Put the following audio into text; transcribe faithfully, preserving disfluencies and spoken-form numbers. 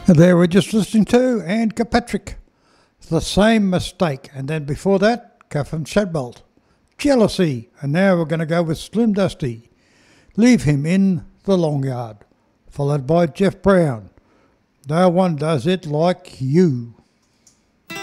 There we're just listening to Anne Kirkpatrick, The Same Mistake, and then before that, Catherine Shadbolt, Jealousy, and now we're going to go with Slim Dusty, Leave Him in the Long Yard, followed by Jeff Brown, No One Does It Like You.